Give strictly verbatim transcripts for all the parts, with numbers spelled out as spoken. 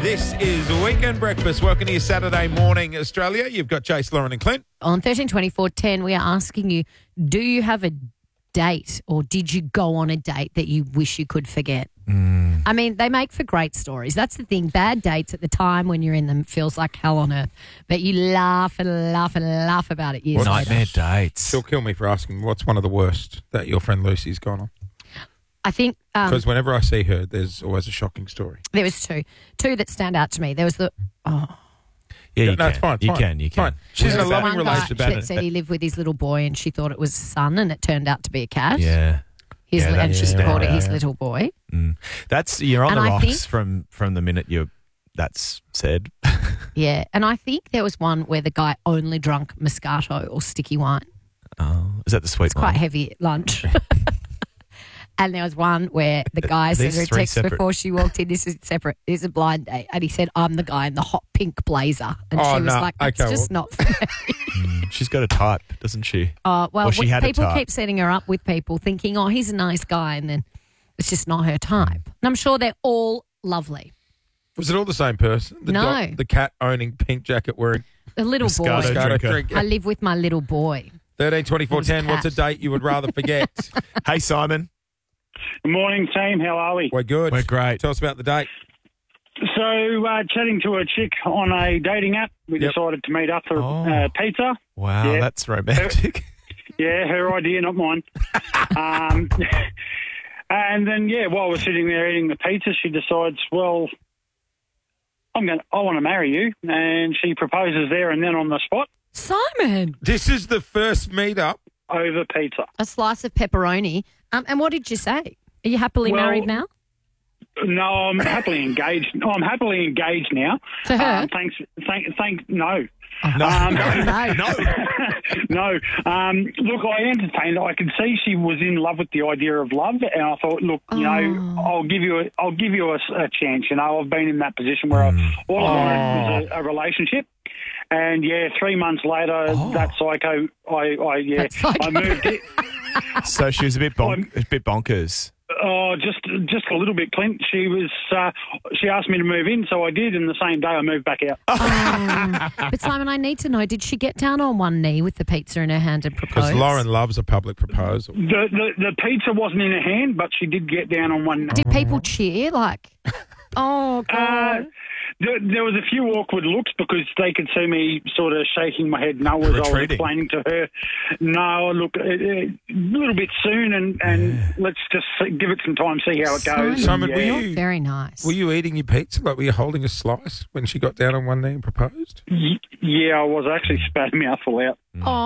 This is Weekend Breakfast. Welcome to your Saturday morning, Australia. You've got Chase, Lauren and Clint. On thirteen twenty-four ten, we are asking you, do you have a date or did you go on a date that you wish you could forget? Mm. I mean, they make for great stories. That's the thing. Bad dates at the time when you're in them feels like hell on earth. But you laugh and laugh and laugh about it years later. Nightmare dates. She'll kill me for asking what's one of the worst that your friend Lucy's gone on. I think um, Because whenever I see her, there's always a shocking story. there was two. Two that stand out to me. There was the... Oh, Yeah, you no, can. it's fine. It's you fine. can. You can. Fine. She's in a there was loving one guy relationship. that said he lived with his little boy and she thought it was his son and it turned out to be a cat. Yeah. His, Yeah, li- and that's she yeah, called it yeah, his yeah. little boy. Mm. That's you're on And the I rocks think- from from the minute you that's said. Yeah. And I think there was one where the guy only drank Moscato or sticky wine. Oh, is that the sweet It's one? quite heavy at lunch. And there was one where the guy sent These her a three text separate- before she walked in. This is separate. This is a blind date. And he said, I'm the guy in the hot pink blazer. And Oh, she was no. like, that's Okay, just well- not for me. Mm, she's got a type, doesn't she? Uh, well, Or she we- had a people type. keep setting her up with people thinking, oh, he's a nice guy. And then it's just not her type. And I'm sure they're all lovely. Was it all the same person? The No. dog- the cat owning pink jacket wearing A little Moscato boy. Moscato drinker. drink. I live with my little boy. thirteen twenty-four ten. It was What's a cat. date you would rather forget? Hey, Simon. Good morning, team. How are we? We're good. We're great. Tell us about the date. So, uh, chatting to a chick on a dating app, we Yep. decided to meet up for Oh. uh, pizza. Wow, Yeah. that's romantic. Yeah, her idea, not mine. um, and then, yeah, while we're sitting there eating the pizza, she decides, well, I'm going. I want to marry you, and she proposes there and then on the spot Simon, This is the first meetup. over pizza. a slice of pepperoni. Um, and what did you say? Are you happily Well, married now? No, I'm happily engaged. No, I'm happily engaged now. To her? Um, thanks. Thank. Thank. No. No, Um, no. no. no. Um, look, I entertained her. I could see she was in love with the idea of love, and I thought, look, you know, Oh. I'll give you, a, I'll give you a, a chance. You know, I've been in that position where I, all I wanted was a, a relationship, and yeah, three months later, Oh. that psycho, I, I yeah, That psycho. I moved it. So she was a bit bonk, a bit bonkers. Oh, just just a little bit, Clint. She was. Uh, she asked me to move in, so I did, and the same day I moved back out. Um, but Simon, I need to know, did she get down on one knee with the pizza in her hand and propose? Because Lauren loves a public proposal. The, the the pizza wasn't in her hand, but she did get down on one. Did people cheer? Like, oh, Uh, God. there, there was a few awkward looks because they could see me sort of shaking my head no as I was Retreating. explaining to her, no, look, a, a little bit soon and, and let's just see, give it some time, see how it goes. Simon, And, were yeah. you- Very nice. Were you eating your pizza? Like, were you holding a slice when she got down on one knee and proposed? Y- Yeah, I was actually spat a mouthful out.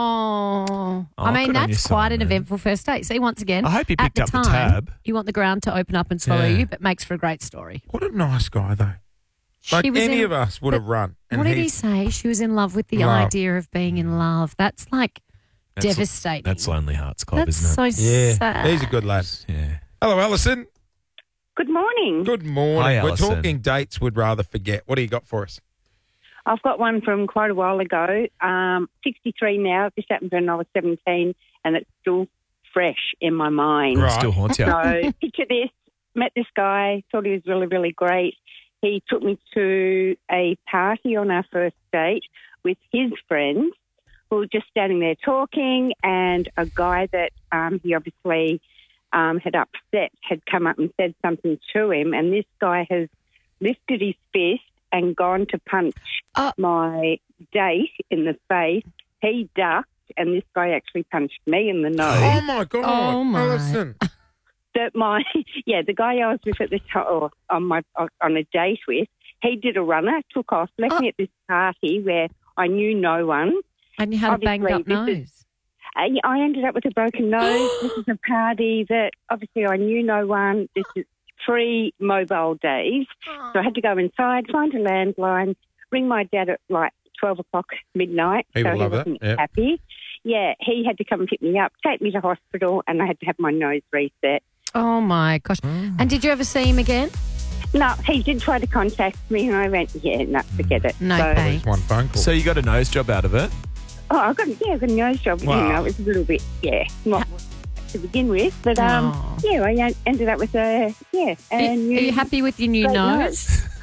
Oh, Oh, I mean, good on that's you, quite an Simon. eventful first date. See, once again, I hope you at picked the up time, the tab. you want the ground to open up and swallow Yeah. you, but makes for a great story. What a nice guy, though. Like, She was any in- of us would have run. And What did he he's- say? She was in love with the Love. idea of being in love. That's like That's- devastating. That's Lonely Hearts Club, That's isn't it? so Yeah, sad. he's a good lad. Yeah. Hello, Alison. Good morning. Good morning. Hi, We're Alison. talking dates we'd rather forget. What do you got for us? I've got one from quite a while ago. Um, sixty-three now. This happened when I was seventeen, and it's still fresh in my mind. Right. Still haunts you. So picture this. Met this guy, thought he was really, really great. He took me to a party on our first date with his friends. We were just standing there talking, and a guy that um, he obviously um, had upset had come up and said something to him, and this guy has lifted his fist and gone to punch Oh. my date in the face. He ducked, and this guy actually punched me in the nose. Oh, my God. Oh, my. Alison. That my yeah, the guy I was with at the time, or on my on a date with, he did a runner, took off, left Oh. me at this party where I knew no one. And you had a banged up Obviously, this nose. I, I ended up with a broken nose. This is a party that obviously I knew no one. This is pre mobile days, so I had to go inside, find a landline, ring my dad at like twelve o'clock midnight. He so will he love that, wasn't yep. happy. Yeah, he had to come and pick me up, take me to hospital, and I had to have my nose reset. Oh, my gosh. Mm. And did you ever see him again? No, he did try to contact me, and I went, yeah, no, forget it. No so, thanks. Just one phone call. So you got a nose job out of it? Oh, I got yeah, I got a nose job. Wow. You know, it was a little bit, yeah, not to begin with, but um, Oh. yeah, I en- ended up with a yeah. Are, are And you happy with your new great nose?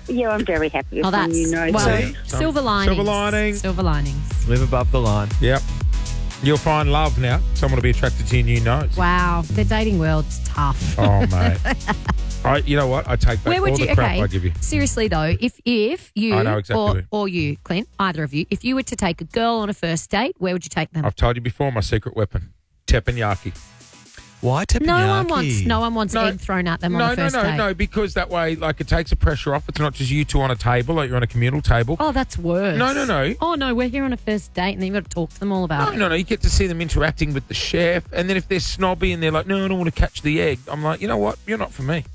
yeah, I'm very happy with Oh, my that's new nose. well, See? silver linings. Silver linings. Silver linings. Live above the line. Yep. You'll find love now. Someone will be attracted to your new nose. Wow, the dating world's tough. Oh, mate. I, you know what? I take back Where would all you? the crap Okay, I give you. seriously though, if if you I know exactly or who. or you, Clint, either of you, if you were to take a girl on a first date, where would you take them? I've told you before, my secret weapon, teppanyaki. Why teppanyaki? No one wants no one wants No. egg thrown at them No, on the no, first no, date. no, because that way, like, it takes the pressure off. It's not just you two on a table, like you're on a communal table. Oh, that's worse. No, no, no. Oh no, we're here on a first date, and then you've got to talk to them all about No, it. no, no. You get to see them interacting with the chef, and then if they're snobby and they're like, "No, I don't want to catch the egg," I'm like, you know what? You're not for me.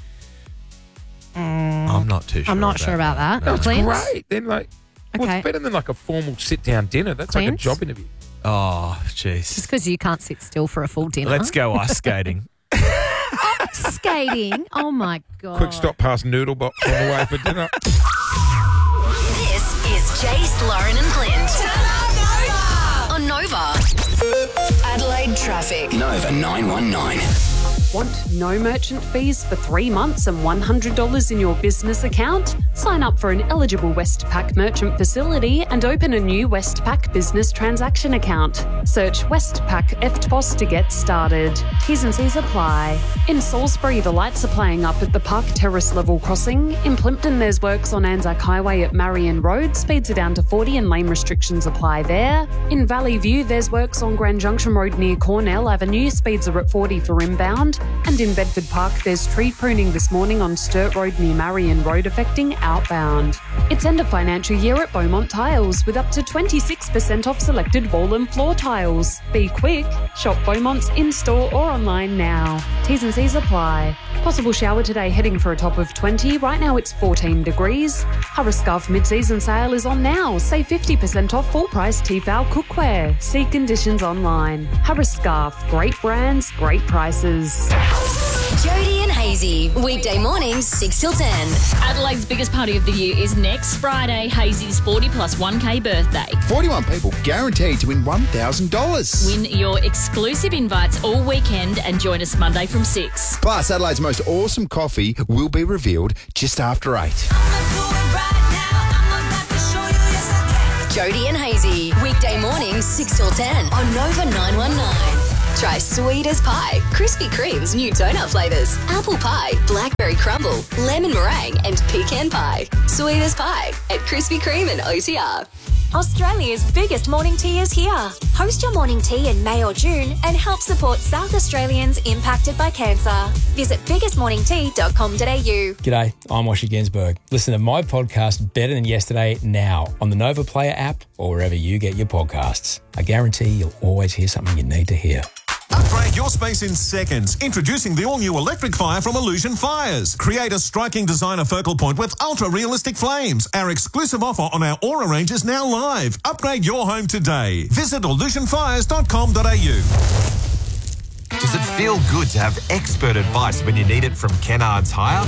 I'm not too sure. I'm not sure about that. No, it's Clint? great. Then like, well, Okay. it's better than like a formal sit-down dinner. That's like a Clint? job interview. Oh, Just jeez. because you can't sit still for a full dinner. Let's go ice skating. Skating. Oh my god. Quick stop past Noodle Box on the way for dinner. This is Jace, Lauren and Clint. On Nova. Adelaide traffic. Nova nine one nine. Want no merchant fees for three months and one hundred dollars in your business account? Sign up for an eligible Westpac merchant facility and open a new Westpac business transaction account. Search Westpac E F T P O S to get started. T's and C's apply. In Salisbury, the lights are playing up at the Park Terrace level crossing. In Plympton, there's works on Anzac Highway at Marion Road. Speeds are down to forty and lane restrictions apply there. In Valley View, there's works on Grand Junction Road near Cornell Avenue. Speeds are at forty for inbound. And in Bedford Park, there's tree pruning this morning on Sturt Road near Marion Road affecting outbound. It's end of financial year at Beaumont Tiles with up to twenty-six percent off selected wall and floor tiles. Be quick. Shop Beaumont's in-store or online now. T's and C's apply. Possible shower today heading for a top of twenty. Right now it's fourteen degrees. Harriscarf mid-season sale is on now. Save fifty percent off full price Tefal cookware. See conditions online. Harriscarf. Great brands, great prices. Jody and Hazy. Weekday mornings, six till ten. Adelaide's biggest party of the year is next Friday, Hazy's forty plus one K birthday. forty-one people guaranteed to win one thousand dollars. Win your exclusive invites all weekend and join us Monday from six. Plus, Adelaide's most awesome coffee will be revealed just after eight. Jody and Hazy. Weekday mornings, six till ten on Nova nine one nine. Try sweet as pie, Krispy Kreme's new donut flavours, apple pie, blackberry crumble, lemon meringue and pecan pie. Sweet as pie at Krispy Kreme and O T R. Australia's biggest morning tea is here. Host your morning tea in May or June and help support South Australians impacted by cancer. Visit biggest morning tea dot com dot a u. G'day, I'm Washy Ginsberg. Listen to my podcast Better Than Yesterday now on the Nova Player app or wherever you get your podcasts. I guarantee you'll always hear something you need to hear. Upgrade your space in seconds. Introducing the all-new electric fire from Illusion Fires. Create a striking designer focal point with ultra-realistic flames. Our exclusive offer on our Aura range is now live. Upgrade your home today. Visit illusion fires dot com dot a u. Does it feel good to have expert advice when you need it from Kennards Hire?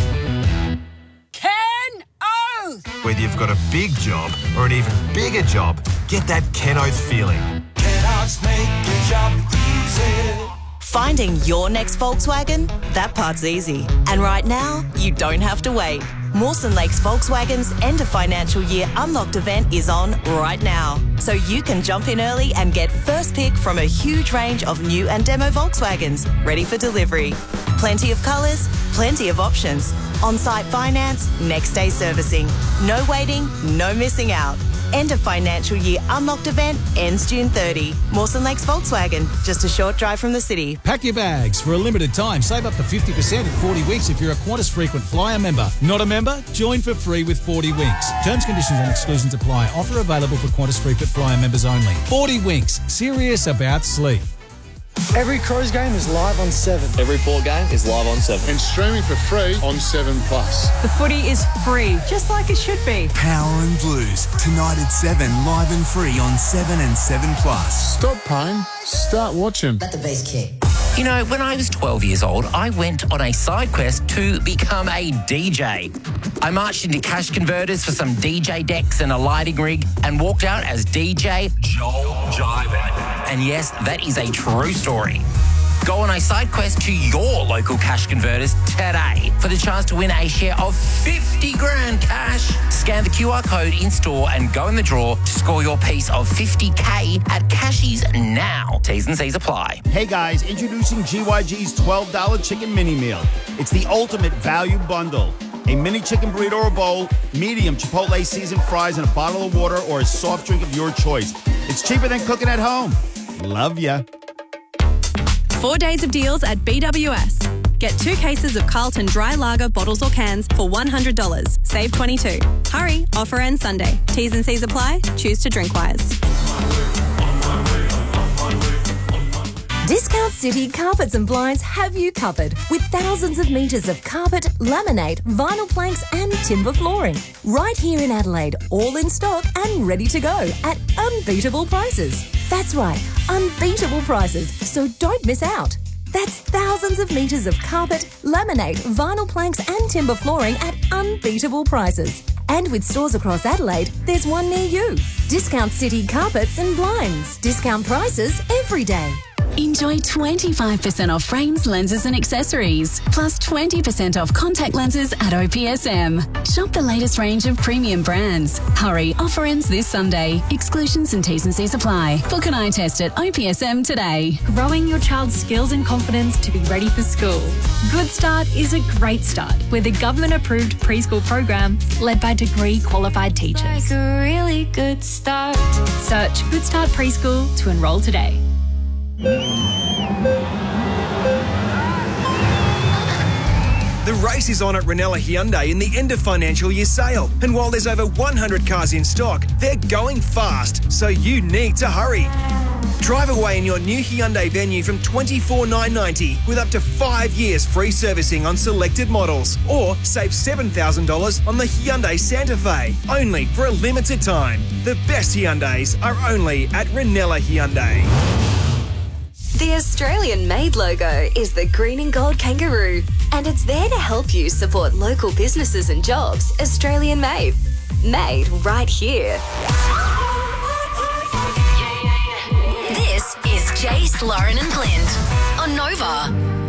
Ken Oath! Whether you've got a big job or an even bigger job, get that Ken Oath feeling. Kennards make your job easy. Finding your next Volkswagen? That part's easy. And right now, you don't have to wait. Mawson Lakes Volkswagen's end of financial year unlocked event is on right now. So you can jump in early and get first pick from a huge range of new and demo Volkswagens ready for delivery. Plenty of colours, plenty of options. On-site finance, next day servicing. No waiting, no missing out. End of financial year unlocked event ends June thirtieth. Mawson Lakes Volkswagen, just a short drive from the city. Pack your bags. For a limited time, save up to fifty percent at forty Winks if you're a Qantas Frequent Flyer member. Not a member? Join for free with forty Winks. Terms, conditions and exclusions apply. Offer available for Qantas Frequent Flyer members only. forty Winks. Serious about sleep. Every Crows game is live on seven. Every Port game is live on seven. And streaming for free on seven plus. The footy is free, just like it should be. Power and Blues, tonight at seven, live and free on seven and seven plus. Stop paying, start watching. Let the bass kick. You know, when I was twelve years old, I went on a side quest to become a D J. I marched into cash converters for some D J decks and a lighting rig and walked out as D J Joel Jiven. And yes, that is a true story. Go on a side quest to your local Cash Converters today for the chance to win a share of fifty grand cash. Scan the Q R code in store and go in the draw to score your piece of fifty K at Cashies now. T's and C's apply. Hey guys, introducing G Y G's twelve dollars chicken mini meal. It's the ultimate value bundle. A mini chicken burrito or bowl, medium Chipotle seasoned fries, and a bottle of water or a soft drink of your choice. It's cheaper than cooking at home. Love ya. Four days of deals at B W S. Get two cases of Carlton Dry Lager bottles or cans for one hundred dollars. Save twenty-two dollars. Hurry, offer ends Sunday. T's and C's apply. Choose to drink wise. Discount City Carpets and Blinds have you covered with thousands of metres of carpet, laminate, vinyl planks and timber flooring. Right here in Adelaide, all in stock and ready to go at unbeatable prices. That's right, unbeatable prices, so don't miss out. That's thousands of metres of carpet, laminate, vinyl planks and timber flooring at unbeatable prices. And with stores across Adelaide, there's one near you. Discount City Carpets and Blinds. Discount prices every day. Enjoy twenty-five percent off frames, lenses and accessories, plus twenty percent off contact lenses at O P S M. Shop the latest range of premium brands. Hurry, offer ends this Sunday. Exclusions and T's and C's apply. Book an eye test at O P S M today. Growing your child's skills and confidence to be ready for school. Good Start is a great start with a government-approved preschool program led by degree-qualified teachers. Like a really good start. Search Good Start Preschool to enrol today. The race is on at Ranella Hyundai in the end of financial year sale. And while there's over one hundred cars in stock, they're going fast, so you need to hurry. Drive away in your new Hyundai Venue from twenty-four thousand nine hundred ninety dollars with up to five years free servicing on selected models. Or save seven thousand dollars on the Hyundai Santa Fe, only for a limited time. The best Hyundais are only at Ranella Hyundai. The Australian-made logo is the green and gold kangaroo, and it's there to help you support local businesses and jobs. Australian-made. Made right here. This is Jace, Lauren and Blind on Nova.